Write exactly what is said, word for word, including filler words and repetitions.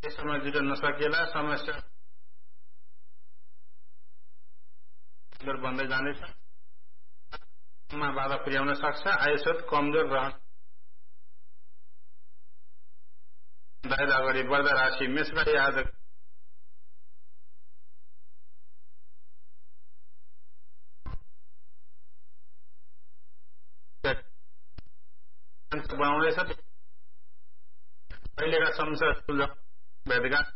समय जुट्न नसकेला समस्या बन्दै जानेछ, मा बाधा पुर्याउन सक्छ। आयस्रोत कमजोर रहँदा अगाडि बढ्दा राशि मेषलाई आज बनाउनेछ। अहिलेका समस्या सुल्झाउन भेटघाट